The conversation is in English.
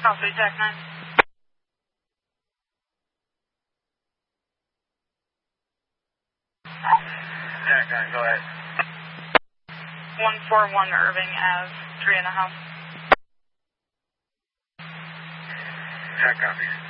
Copy, Jack 9. Jack 9, go ahead. 141 Irving Ave, 3.5. Jack, copy.